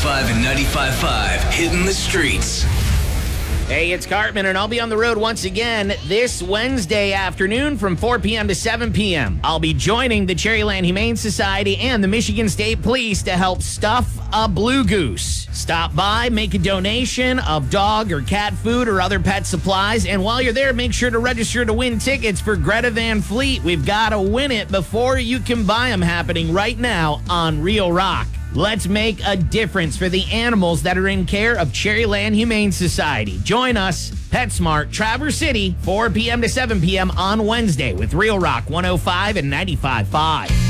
105 and 95.5, hitting the streets. Hey, it's Cartman, and I'll be on the road once again this Wednesday afternoon from 4 p.m. to 7 p.m. I'll be joining the Cherryland Humane Society and the Michigan State Police to help stuff a blue goose. Stop by, make a donation of dog or cat food or other pet supplies, and while you're there, make sure to register to win tickets for Greta Van Fleet. We've got to win it before you can buy them, happening right now on Real Rock. Let's make a difference for the animals that are in care of Cherryland Humane Society. Join us, PetSmart, Traverse City, 4 p.m. to 7 p.m. on Wednesday with Real Rock 105 and 95.5.